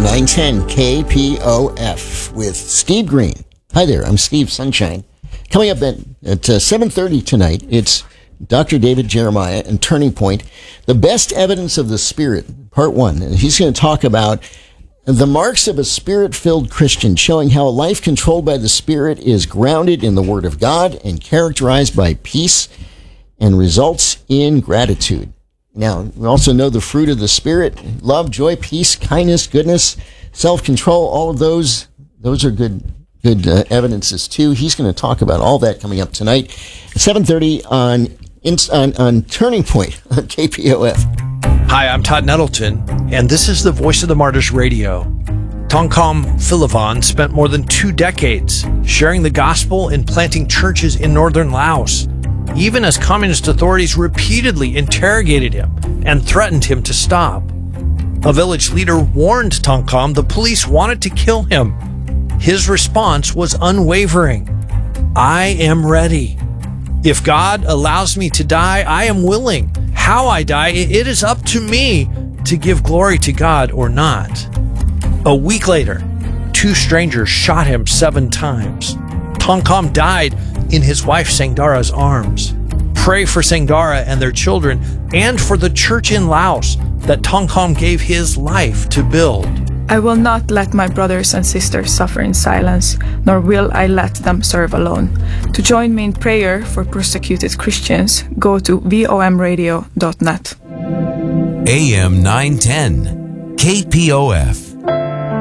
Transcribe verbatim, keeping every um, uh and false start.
nine ten K P O F with Steve Green. Hi there, I'm Steve Sunshine. Coming up at, at uh, seven thirty tonight, it's Doctor David Jeremiah and Turning Point, The Best Evidence of the Spirit, Part one. And he's going to talk about the marks of a Spirit-filled Christian, showing how a life controlled by the Spirit is grounded in the Word of God and characterized by peace and results in gratitude. Now, we also know the fruit of the Spirit: love, joy, peace, kindness, goodness, self-control. All of those, those are good good uh, evidences too. He's going to talk about all that coming up tonight at seven thirty on, on, on Turning Point on K P O F. Hi, I'm Todd Nettleton, and this is the Voice of the Martyrs Radio. Tongkham Philiphan spent more than two decades sharing the gospel and planting churches in northern Laos, even as communist authorities repeatedly interrogated him and threatened him to stop. A village leader warned Tongkham the police wanted to kill him. His response was unwavering: "I am ready. If God allows me to die, I am willing. How I die, it is up to me to give glory to God or not." A week later, two strangers shot him seven times. Tongkham died in his wife Sangdara's arms. Pray for Sangdara and their children, and for the church in Laos that Tongkham gave his life to build. I will not let my brothers and sisters suffer in silence, nor will I let them serve alone. To join me in prayer for persecuted Christians, go to vom radio dot net. A M nine ten, K P O F.